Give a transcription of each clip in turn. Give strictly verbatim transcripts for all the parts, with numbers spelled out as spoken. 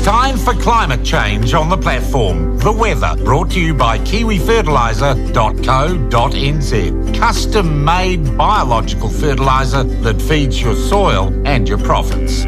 Time for climate change on the platform. The weather, brought to you by kiwi fertiliser dot co dot n z. Custom-made biological fertiliser that feeds your soil and your profits.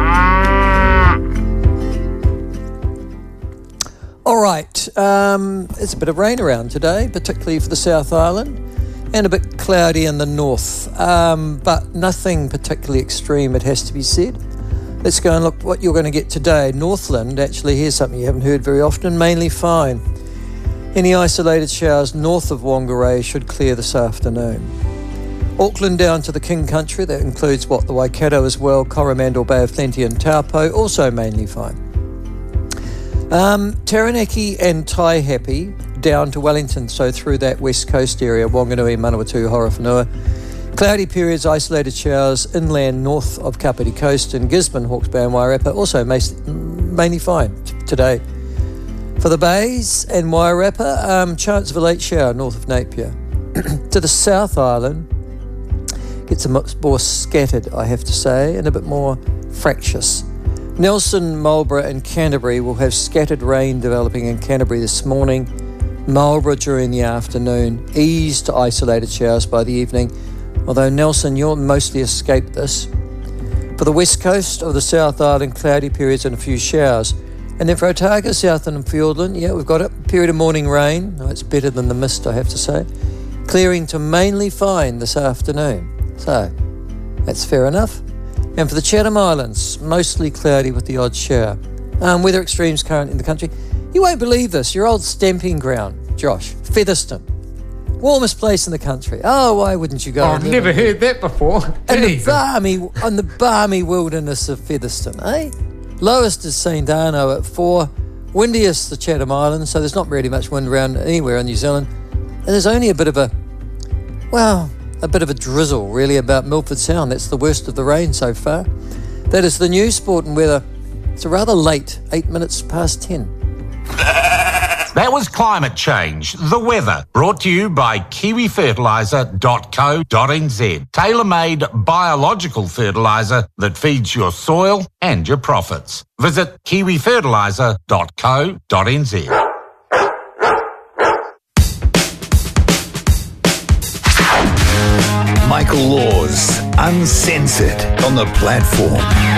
All right, um, it's a bit of rain around today, particularly for the South Island, and a bit cloudy in the north, um, but nothing particularly extreme, it has to be said. Let's go and look what you're going to get today. Northland, actually, here's something you haven't heard very often, mainly fine. Any isolated showers north of Whangarei should clear this afternoon. Auckland down to the King Country, that includes what, the Waikato as well, Coromandel Bay of Plenty and Taupo, also mainly fine. Um, Taranaki and Taihape down to Wellington, so through that west coast area, Wanganui, Manawatu, Horowhenua. Cloudy periods, isolated showers inland north of Kapiti Coast and Gisborne, Hawke's Bay and Wairarapa, also mainly fine t- today. For the bays and Wairarapa, um, chance of a late shower north of Napier. To the South Island, gets a much more scattered, I have to say, and a bit more fractious. Nelson, Marlborough and Canterbury will have scattered rain developing in Canterbury this morning. Marlborough during the afternoon, ease to isolated showers by the evening, although Nelson, you'll mostly escape this. For the west coast of the South Island, cloudy periods and a few showers. And then for Otago, Southland and Fiordland, yeah, we've got a period of morning rain. Oh, it's better than the mist, I have to say. Clearing to mainly fine this afternoon. So, that's fair enough. And for the Chatham Islands, mostly cloudy with the odd shower. Um, weather extremes current in the country. You won't believe this, your old stamping ground, Josh, Featherston. Warmest place in the country. Oh, why wouldn't you go? Oh, I've never heard that before. In the balmy, on the balmy wilderness of Featherston, eh? Lowest is Saint Arno at four. Windiest the Chatham Islands, so there's not really much wind around anywhere in New Zealand. And there's only a bit of a, well, a bit of a drizzle really about Milford Sound. That's the worst of the rain so far. That is the news, sport and weather. It's a rather late, eight minutes past ten. That was Climate Change, the weather, brought to you by kiwi fertiliser dot co dot n z. Tailor-made biological fertiliser that feeds your soil and your profits. Visit kiwi fertiliser dot co dot n z. Michael Laws, Uncensored, on the platform.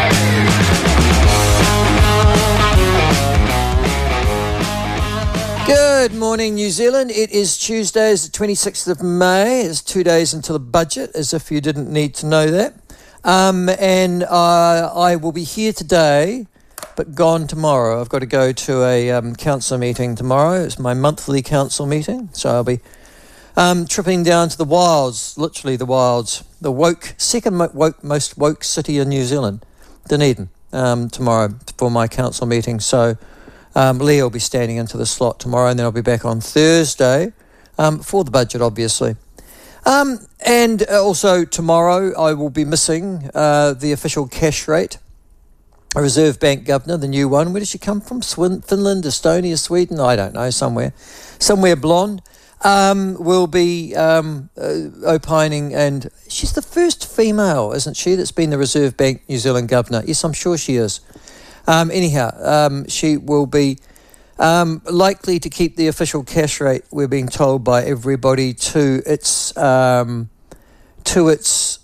Good morning, New Zealand. It is Tuesday, it's the twenty-sixth of May. It's two days until the budget, as if you didn't need to know that. Um, and uh, I will be here today, but gone tomorrow. I've got to go to a um, council meeting tomorrow. It's my monthly council meeting, so I'll be um, tripping down to the wilds, literally the wilds, the woke, second mo- woke, most woke city in New Zealand, Dunedin, um, tomorrow for my council meeting. So Um, Leah will be standing into the slot tomorrow, and then I'll be back on Thursday um, for the budget, obviously. Um, and also tomorrow I will be missing uh, the official cash rate. A Reserve Bank governor, the new one. Where did she come from? Swin- Finland, Estonia, Sweden? I don't know, somewhere. Somewhere blonde. Um, will be um, uh, opining, and she's the first female, isn't she, that's been the Reserve Bank New Zealand governor? Yes, I'm sure she is. Um, anyhow, um, she will be um, likely to keep the official cash rate, we're being told by everybody, to its, um, to its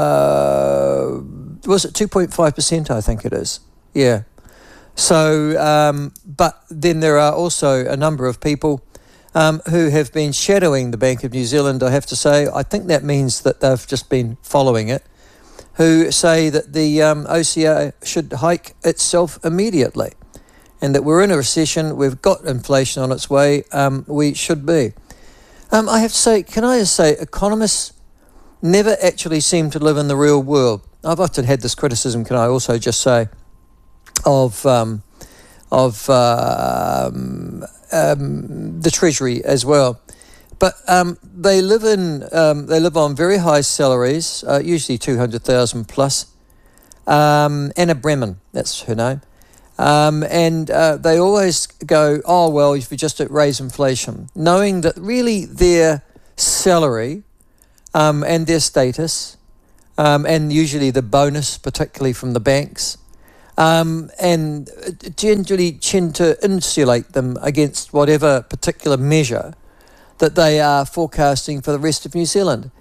uh, was it two point five percent, I think it is. Yeah. So, um, but then there are also a number of people um, who have been shadowing the Bank of New Zealand, I have to say. I think that means that they've just been following it, who say that the um, O C A should hike itself immediately and that we're in a recession, we've got inflation on its way, um, we should be. Um, I have to say, can I just say, economists never actually seem to live in the real world. I've often had this criticism, can I also just say, of um, of uh, um, um, the Treasury as well. But um, they live in um, they live on very high salaries, uh, usually two hundred thousand plus. Um, Anna Bremen, that's her name, um, and uh, they always go, "Oh well, if we just raise inflation," knowing that really their salary um, and their status, um, and usually the bonus, particularly from the banks, um, and generally tend to insulate them against whatever particular measure that they are forecasting for the rest of New Zealand.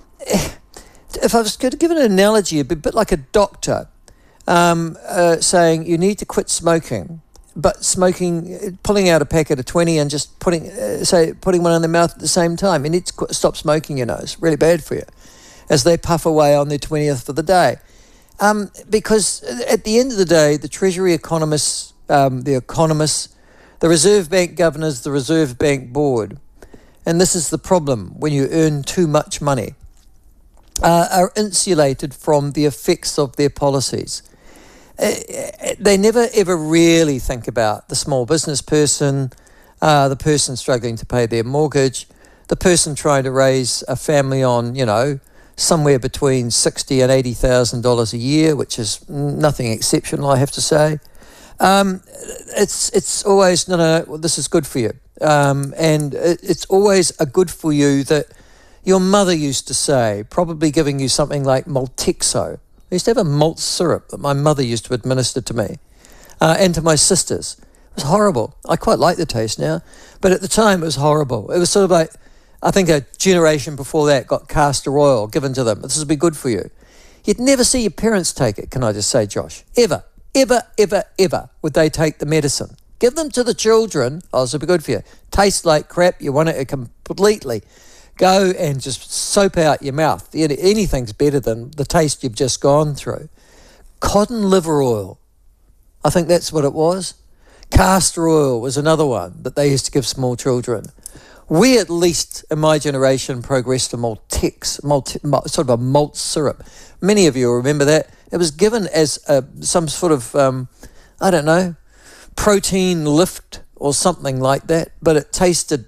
If I was going to give an analogy, it'd be a bit like a doctor um, uh, saying you need to quit smoking, but smoking, pulling out a packet of twenty and just putting, uh, say, putting one in their mouth at the same time. You need to quit, stop smoking, you know, it's really bad for you, as they puff away on their twentieth for the day. Um, because at the end of the day, the Treasury economists, um, the economists, the Reserve Bank governors, the Reserve Bank board, and this is the problem when you earn too much money, uh, are insulated from the effects of their policies. Uh, they never ever really think about the small business person, uh, the person struggling to pay their mortgage, the person trying to raise a family on, you know, somewhere between sixty and eighty thousand dollars a year, which is nothing exceptional, I have to say. Um, it's it's always no, no, no. Well, this is good for you, um, and it, it's always a good for you that your mother used to say, probably giving you something like Maltexo. I used to have a malt syrup that my mother used to administer to me uh, and to my sisters. It was horrible. I quite like the taste now, but at the time it was horrible. It was sort of like, I think a generation before that got castor oil given to them. This would be good for you. You'd never see your parents take it, can I just say, Josh? Ever, ever, ever, ever would they take the medicine. Give them to the children. Oh, this would be good for you. Tastes like crap. You want it completely. Go and just soap out your mouth. Anything's better than the taste you've just gone through. Cotton liver oil. I think that's what it was. Castor oil was another one that they used to give small children. We, at least in my generation, progressed to Maltex, malt, sort of a malt syrup. Many of you will remember that. It was given as a, some sort of, um, I don't know, protein lift or something like that, but it tasted...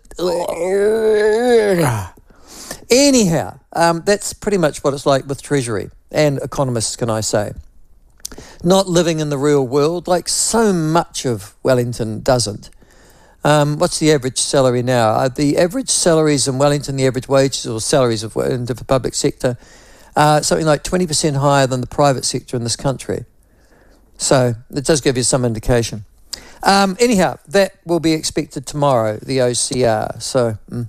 Anyhow, um, that's pretty much what it's like with Treasury and economists, can I say. Not living in the real world, like so much of Wellington doesn't. Um, what's the average salary now? Uh, the average salaries in Wellington, the average wages or salaries of in the public sector, are something like twenty percent higher than the private sector in this country. So it does give you some indication. Um, anyhow, that will be expected tomorrow, the O C R. So, mm.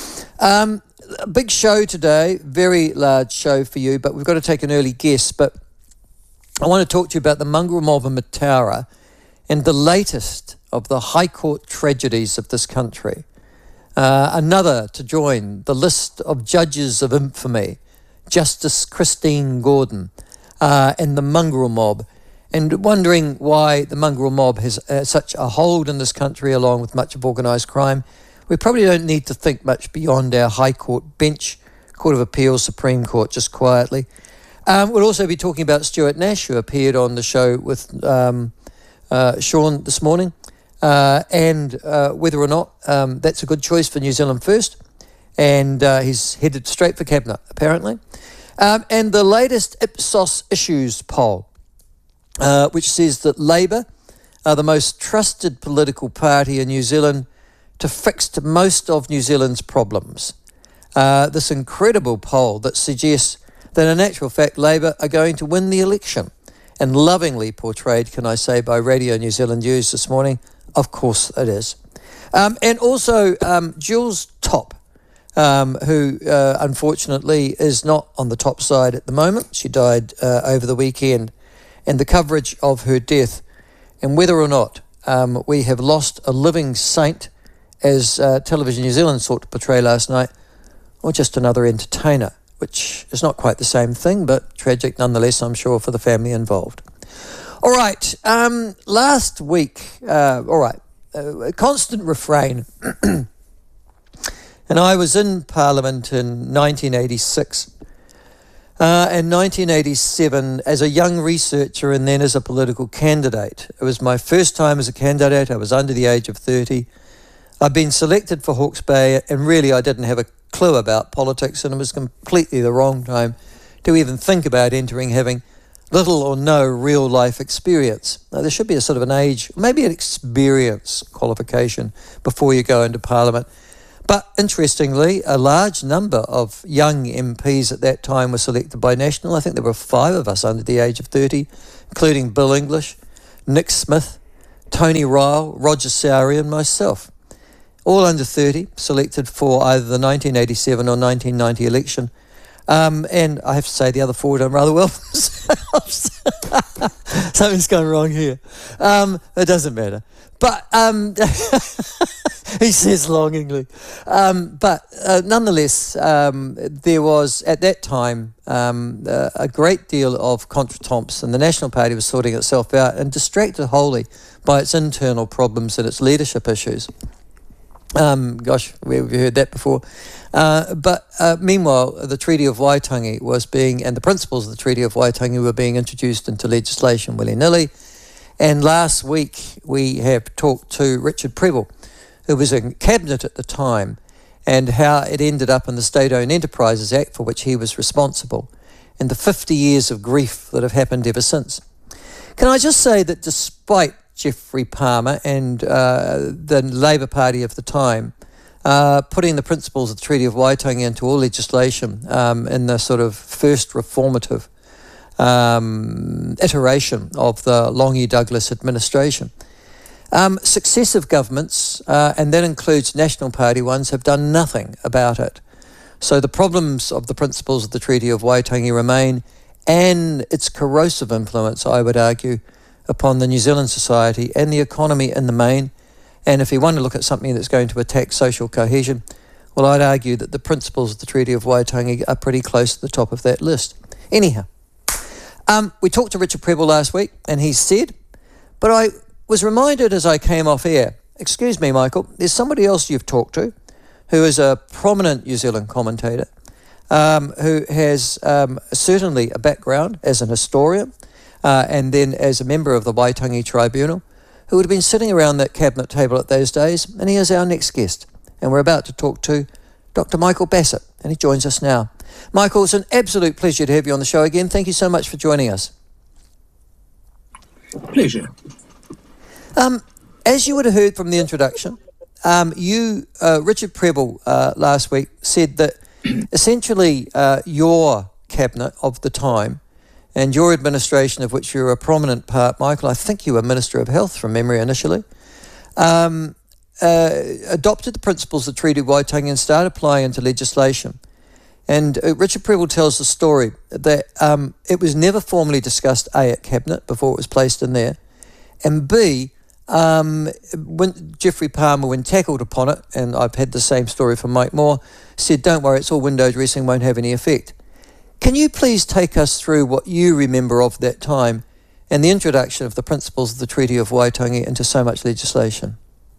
um, a big show today, very large show for you, but we've got to take an early guess. But I want to talk to you about the mongrel mob in Mataura and the latest of the High Court tragedies of this country. Uh, another to join the list of judges of infamy, Justice Christine Gordon, uh, and the mongrel mob, and wondering why the mongrel mob has uh, such a hold in this country along with much of organised crime. We probably don't need to think much beyond our High Court bench, Court of Appeal, Supreme Court, just quietly. Um, we'll also be talking about Stuart Nash, who appeared on the show with um, uh, Sean this morning, uh, and uh, whether or not um, that's a good choice for New Zealand First. And uh, he's headed straight for Cabinet, apparently. Um, and the latest Ipsos Issues poll, uh, which says that Labour are the most trusted political party in New Zealand to fix most of New Zealand's problems. Uh, this incredible poll that suggests that in actual fact Labour are going to win the election, and lovingly portrayed, can I say, by Radio New Zealand News this morning. Of course it is. Um, and also um, Jules Topp, um, who uh, unfortunately is not on the top side at the moment. She died uh, over the weekend, and the coverage of her death and whether or not um, we have lost a living saint, as uh, Television New Zealand sought to portray last night, or just another entertainer, which is not quite the same thing, but tragic nonetheless, I'm sure, for the family involved. All right, um, last week, uh, all right, uh, a constant refrain, and I was in Parliament in nineteen eighty-six uh, and nineteen eighty-seven as a young researcher and then as a political candidate. It was my first time as a candidate. I was under the age of thirty. I'd been selected for Hawke's Bay, and really I didn't have a clue about politics, and it was completely the wrong time to even think about entering, having little or no real life experience. Now, there should be a sort of an age, maybe an experience qualification before you go into Parliament. But interestingly, a large number of young M Ps at that time were selected by National. I think there were five of us under the age of thirty, including Bill English, Nick Smith, Tony Ryle, Roger Sowry and myself. All under thirty, selected for either the nineteen eighty-seven or nineteen ninety election. Um, and I have to say the other four done rather well for themselves. Something's going wrong here. Um, it doesn't matter. But um, he says longingly. Um, but uh, nonetheless, um, there was at that time um, uh, a great deal of contretemps, and the National Party was sorting itself out and distracted wholly by its internal problems and its leadership issues. Um, gosh, where have you heard that before? Uh, but uh, meanwhile, the Treaty of Waitangi was being, and the principles of the Treaty of Waitangi were being introduced into legislation willy-nilly. And last week we have talked to Richard Prebble, who was in Cabinet at the time, and how it ended up in the State-Owned Enterprises Act, for which he was responsible, and the fifty years of grief that have happened ever since. Can I just say that despite Geoffrey Palmer and uh, the Labour Party of the time uh, putting the principles of the Treaty of Waitangi into all legislation um, in the sort of first reformative um, iteration of the Longy Douglas administration, um, successive governments, uh, and that includes National Party ones, have done nothing about it. So the problems of the principles of the Treaty of Waitangi remain, and its corrosive influence, I would argue, upon the New Zealand society and the economy in the main. And if you want to look at something that's going to attack social cohesion, well, I'd argue that the principles of the Treaty of Waitangi are pretty close to the top of that list. Anyhow, um, we talked to Richard Prebble last week, and he said, but I was reminded as I came off air, excuse me, Michael, there's somebody else you've talked to who is a prominent New Zealand commentator, um, who has um, certainly a background as an historian, Uh, and then as a member of the Waitangi Tribunal, who would have been sitting around that cabinet table at those days, and he is our next guest. And we're about to talk to Doctor Michael Bassett, and he joins us now. Michael, it's an absolute pleasure to have you on the show again. Thank you so much for joining us. Pleasure. Um, as you would have heard from the introduction, um, you, uh, Richard Prebble, uh, last week said that essentially uh, your cabinet of the time and your administration, of which you're a prominent part, Michael, I think you were Minister of Health from memory initially, um, uh, adopted the principles of the Treaty of Waitangi and started applying into legislation. And uh, Richard Prebble tells the story that um, it was never formally discussed, A, at Cabinet before it was placed in there, and B, um, when Geoffrey Palmer, when tackled upon it, and I've had the same story from Mike Moore, said, don't worry, it's all window dressing, won't have any effect. Can you please take us through what you remember of that time and the introduction of the principles of the Treaty of Waitangi into so much legislation?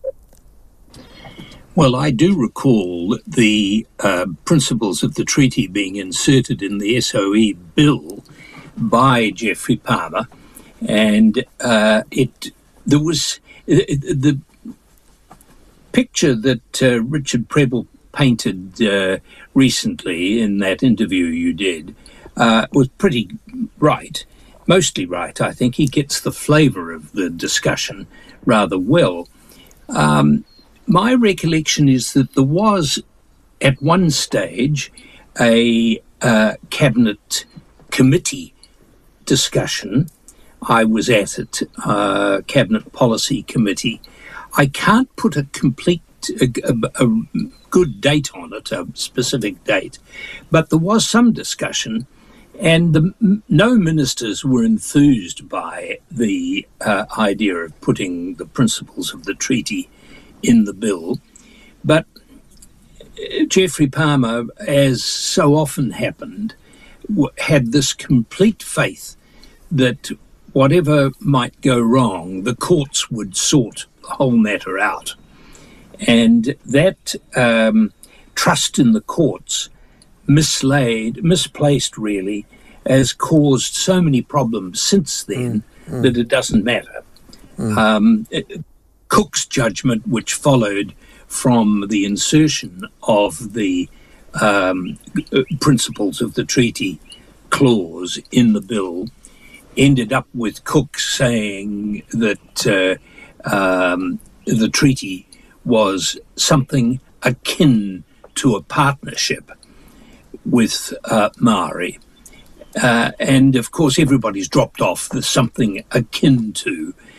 Well, I do recall the uh, principles of the treaty being inserted in the S O E bill by Geoffrey Palmer, and uh, it there was it, the picture that uh, Richard Prebble painted uh, recently in that interview you did uh, was pretty right, mostly right. I think he gets the flavour of the discussion rather well. Um, my recollection is that there was at one stage a uh, cabinet committee discussion. I was at it, uh, Cabinet Policy Committee. I can't put a complete A, a, a good date on it, a specific date, but there was some discussion, and the, no ministers were enthused by the uh, idea of putting the principles of the treaty in the bill. But Geoffrey Palmer, as so often happened, w- had this complete faith that whatever might go wrong, the courts would sort the whole matter out. And that um, trust in the courts, mislaid, misplaced really, has caused so many problems since then mm, mm. that it doesn't matter. Mm. Um, it, Cook's judgment, which followed from the insertion of the um, principles of the treaty clause in the bill, ended up with Cook saying that uh, um, the treaty was something akin to a partnership with uh, Maori. Uh, and, of course, everybody's dropped off the something akin to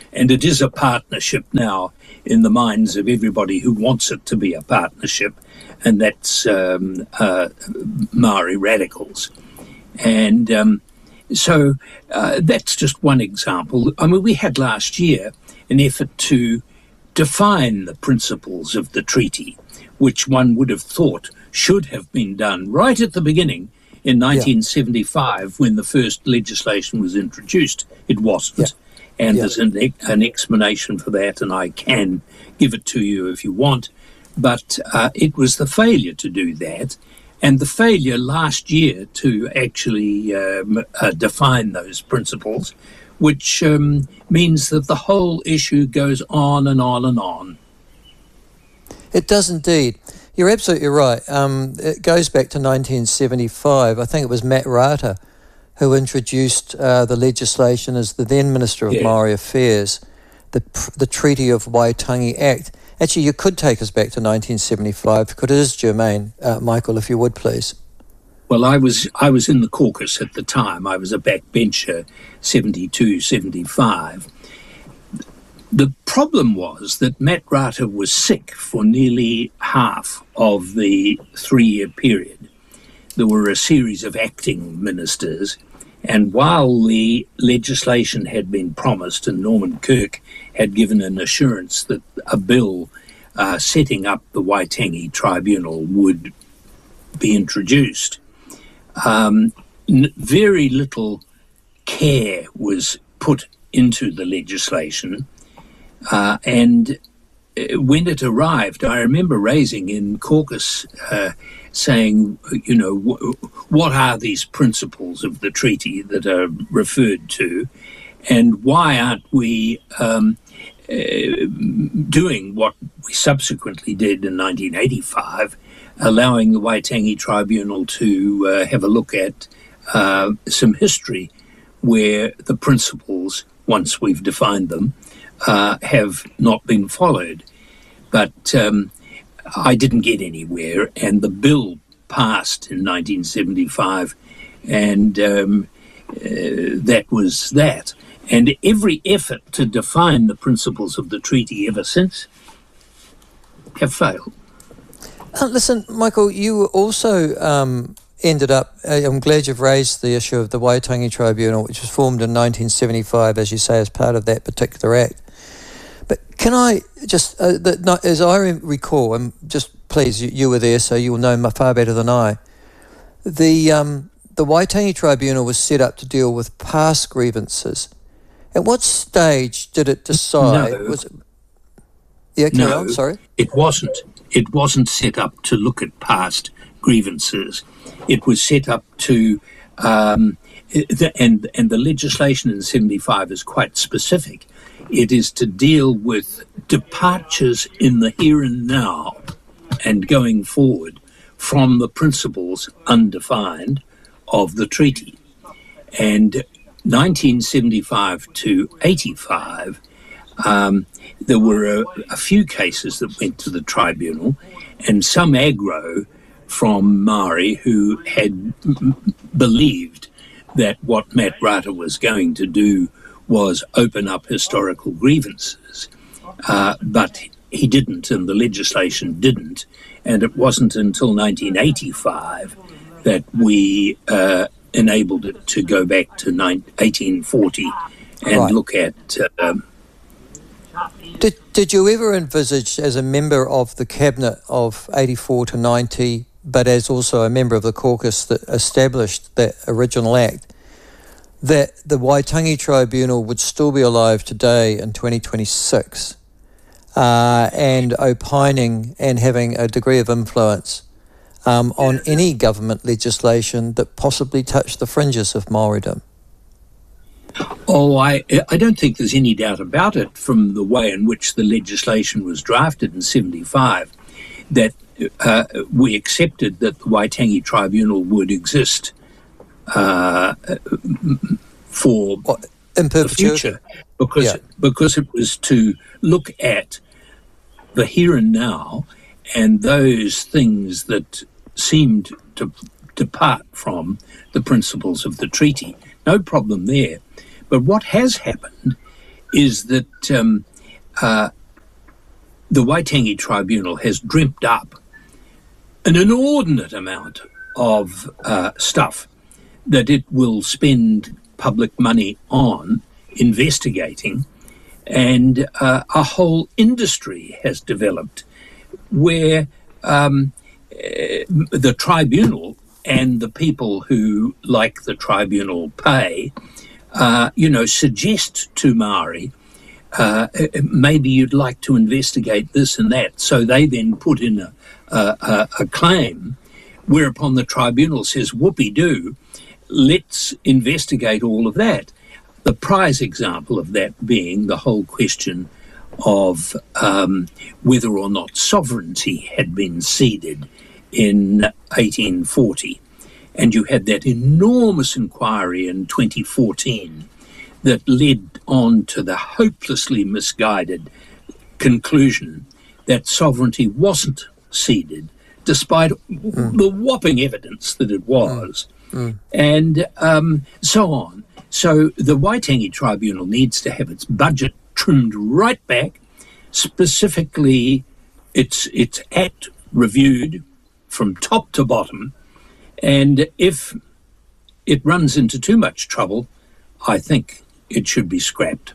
and it is a partnership now in the minds of everybody who wants it to be a partnership, and that's um, uh, Maori radicals. And um, so uh, that's just one example. I mean, we had last year an effort to define the principles of the treaty, which one would have thought should have been done right at the beginning in nineteen seventy-five yeah. when the first legislation was introduced. It wasn't. Yeah. And yeah. there's an, an explanation for that, and I can give it to you if you want. But uh, it was the failure to do that, and the failure last year to actually um, uh, define those principles, which um, means that the whole issue goes on and on and on. It does indeed. You're absolutely right. Um, it goes back to nineteen seventy-five. I think it was Matt Rata who introduced uh, the legislation as the then Minister of yeah. Maori Affairs, the the Treaty of Waitangi Act. Actually, you could take us back to nineteen seventy-five because it is germane, uh, Michael, if you would, please. Well, I was I was in the caucus at the time. I was a backbencher, seventy-two, seventy-five. The problem was that Matt Rata was sick for nearly half of the three-year period. There were a series of acting ministers, and while the legislation had been promised and Norman Kirk had given an assurance that a bill uh, setting up the Waitangi Tribunal would be introduced, um, n- very little care was put into the legislation. Uh, and when it arrived, I remember raising in caucus uh, saying, you know, w- what are these principles of the treaty that are referred to, and why aren't we um, uh, doing what we subsequently did in nineteen eighty-five, allowing the Waitangi Tribunal to uh, have a look at uh, some history where the principles, once we've defined them, Uh, have not been followed. But um, I didn't get anywhere, and the bill passed in nineteen seventy-five, and um, uh, that was that. And every effort to define the principles of the treaty ever since have failed. Uh, listen, Michael, you also um, ended up, uh, I'm glad you've raised the issue of the Waitangi Tribunal, which was formed in nineteen seventy-five, as you say, as part of that particular act. But can I just, uh, the, no, as I recall, and just please, you, you were there, so you'll know far better than I, the um, the Waitangi Tribunal was set up to deal with past grievances. At what stage did it decide? No, was it, yeah, carry no on, sorry. It wasn't. It wasn't set up to look at past grievances. It was set up to, um, the, and and the legislation in seventy-five is quite specific. It is to deal with departures in the here and now and going forward from the principles undefined of the treaty. And nineteen seventy-five to eighty-five, um, there were a, a few cases that went to the tribunal, and some aggro from Maori who had m- believed that what Matt Rata was going to do was open up historical grievances. Uh, but he didn't, and the legislation didn't. And it wasn't until nineteen eighty-five that we uh, enabled it to go back to eighteen forty and right. look at... Um, did, did you ever envisage, as a member of the cabinet of eighty-four to ninety, but as also a member of the caucus that established that original act, that the Waitangi Tribunal would still be alive today in twenty twenty-six uh, and opining and having a degree of influence um, on any government legislation that possibly touched the fringes of Maoridom? Oh, I, I don't think there's any doubt about it from the way in which the legislation was drafted in seventy-five, that uh, we accepted that the Waitangi Tribunal would exist Uh, for in the future, because yeah. because it was to look at the here and now and those things that seemed to depart from the principles of the treaty. No problem there. But what has happened is that um, uh, the Waitangi Tribunal has dreamt up an inordinate amount of uh, stuff that it will spend public money on investigating, and uh, a whole industry has developed where um, uh, the tribunal and the people who, like the tribunal, pay, uh, you know, suggest to Maori, uh, maybe you'd like to investigate this and that. So they then put in a, a, a claim, whereupon the tribunal says, whoopee-doo, let's investigate all of that. The prize example of that being the whole question of um, whether or not sovereignty had been ceded in eighteen forty. And you had that enormous inquiry in twenty fourteen that led on to the hopelessly misguided conclusion that sovereignty wasn't ceded, despite mm. the whopping evidence that it was, mm. and um, so on. So the Waitangi Tribunal needs to have its budget trimmed right back, specifically its its act reviewed from top to bottom, and if it runs into too much trouble, I think it should be scrapped.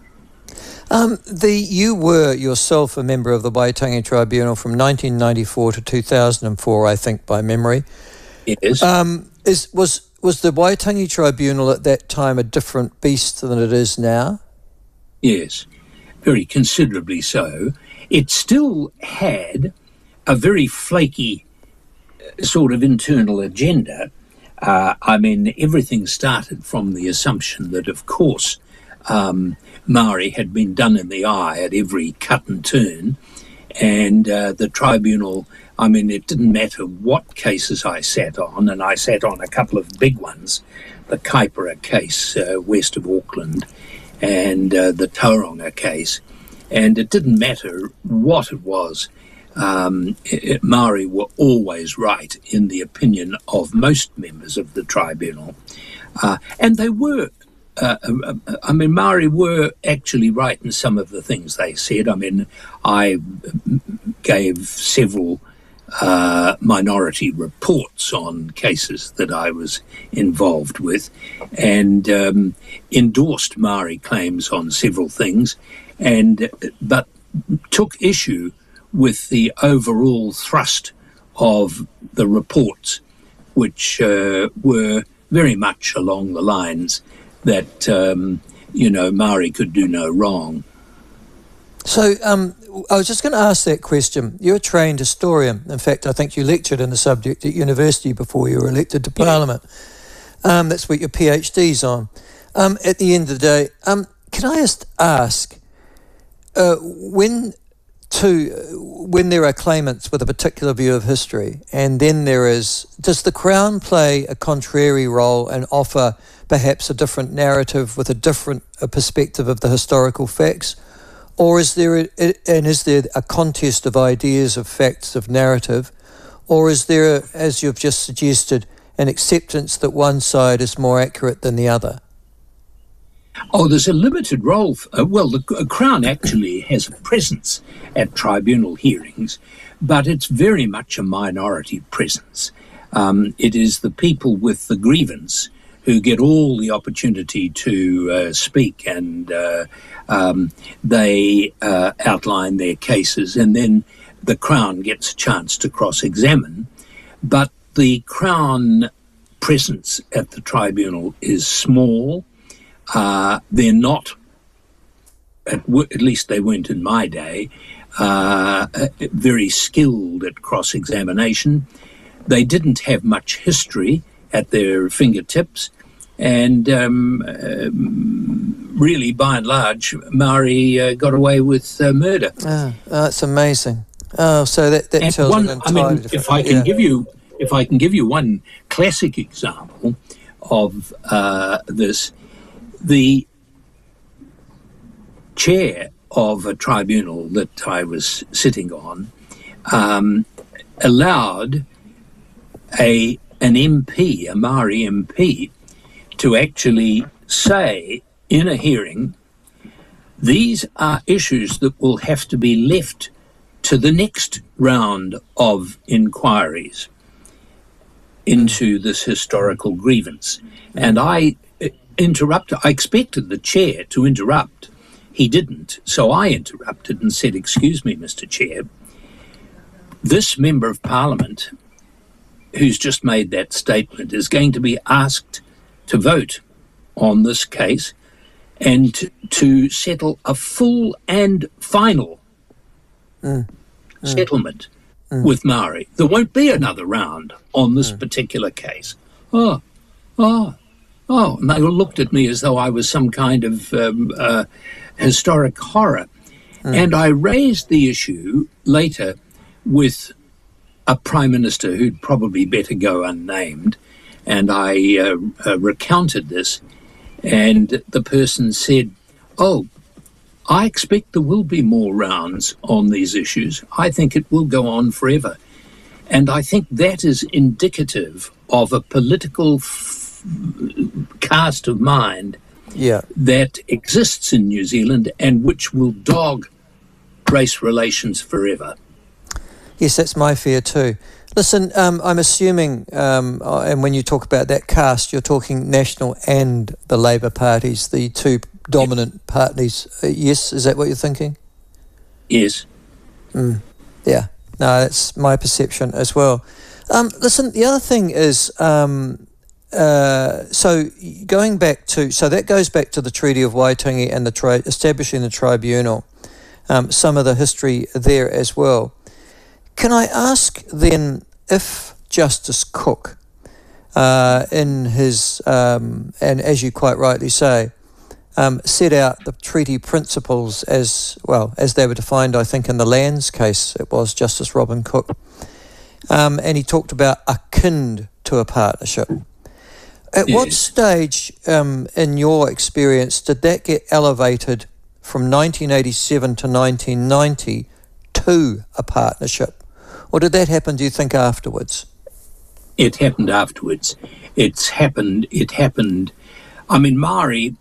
Um, the you were yourself a member of the Waitangi Tribunal from nineteen ninety-four to two thousand four, I think, by memory. Yes. Um, is was was the Waitangi Tribunal at that time a different beast than it is now? Yes, very considerably so. It still had a very flaky sort of internal agenda. Uh, I mean, everything started from the assumption that, of course, um, Maori had been done in the eye at every cut and turn, and uh, the tribunal, I mean, it didn't matter what cases I sat on, and I sat on a couple of big ones, the Kaipara case uh, west of Auckland and uh, the Tauranga case, and it didn't matter what it was. Um, it, Maori were always right in the opinion of most members of the tribunal, uh, and they were. Uh, uh, I mean, Maori were actually right in some of the things they said. I mean, I gave several uh, minority reports on cases that I was involved with, and um, endorsed Maori claims on several things, and but took issue with the overall thrust of the reports, which uh, were very much along the lines that, um, you know, Maori could do no wrong. So um, I was just going to ask that question. You're a trained historian. In fact, I think you lectured in the subject at university before you were elected to Parliament. Yeah. Um, that's what your PhD's on. Um, at the end of the day, um, can I just ask, uh, when... To, when there are claimants with a particular view of history, and then there is, does the Crown play a contrary role and offer perhaps a different narrative with a different a perspective of the historical facts? Or is there, a, and is there a contest of ideas, of facts, of narrative? Or is there, a, as you've just suggested, an acceptance that one side is more accurate than the other? Oh, there's a limited role. For, uh, well, the uh, Crown actually has a presence at tribunal hearings, but it's very much a minority presence. Um, it is the people with the grievance who get all the opportunity to uh, speak, and uh, um, they uh, outline their cases, and then the Crown gets a chance to cross-examine. But the Crown presence at the tribunal is small. Uh, they're not, at, w- at least they weren't in my day, uh, very skilled at cross-examination. They didn't have much history at their fingertips, and um, uh, really, by and large, Maori uh, got away with uh, murder. Oh, that's amazing. Oh, so that, that tells one, an I entirely mean, different... if I can yeah. give you, if I can give you one classic example of uh, this. The chair of a tribunal that I was sitting on um, allowed a an M P, a Maori M P, to actually say in a hearing, These are issues that will have to be left to the next round of inquiries into this historical grievance. And I interrupted, I expected the chair to interrupt. He didn't, so I interrupted and said, "Excuse me, Mister Chair, this Member of Parliament who's just made that statement is going to be asked to vote on this case and to, to settle a full and final mm. Mm. settlement mm. with Maori. There won't be another round on this mm. particular case." Oh, oh, oh. And they all looked at me as though I was some kind of um, uh, historic horror. Mm. And I raised the issue later with a Prime Minister who'd probably better go unnamed, and I uh, uh, recounted this, and the person said, "Oh, I expect there will be more rounds on these issues. I think it will go on forever." And I think that is indicative of a political f- cast of mind yeah. that exists in New Zealand and which will dog race relations forever. Yes, that's my fear too. Listen, um, I'm assuming, um, and when you talk about that cast, you're talking National and the Labour parties, the two dominant yes. parties. Uh, yes, is that what you're thinking? Yes. Mm, yeah, no, that's my perception as well. Um, listen, the other thing is, um, uh, so going back to, so that goes back to the Treaty of Waitangi and the tri- establishing the tribunal, um, some of the history there as well. Can I ask then if Justice Cook, uh, in his, um, and as you quite rightly say, um, set out the treaty principles as, well, as they were defined, I think, in the Lands case, it was Justice Robin Cook, um, and he talked about akin to a partnership. At yes. what stage, um, in your experience, did that get elevated from nineteen eighty-seven to nineteen ninety to a partnership? Or did that happen, do you think, afterwards? It happened afterwards. It's happened, it happened. I mean, Maori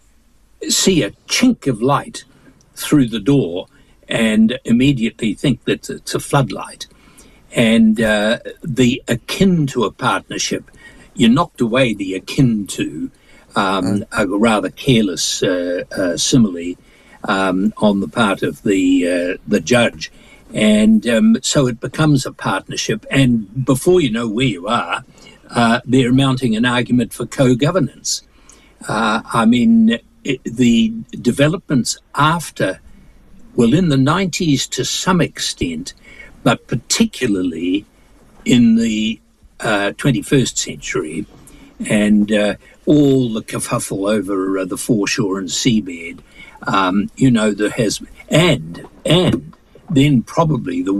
see a chink of light through the door and immediately think that it's a floodlight. And uh, the akin to a partnership, you knocked away the akin to, um, mm. a rather careless uh, uh, simile um, on the part of the uh, the judge. And um, so it becomes a partnership. And before you know where you are, uh, they're mounting an argument for co-governance. Uh, I mean, it, the developments after, well, in the nineties to some extent, but particularly in the uh, twenty-first century, and uh, all the kerfuffle over uh, the foreshore and seabed, um, you know, there has, and, and, then probably the